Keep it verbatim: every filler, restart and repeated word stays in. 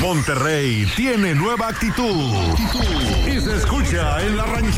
Monterrey tiene nueva actitud y se escucha en la ranchera.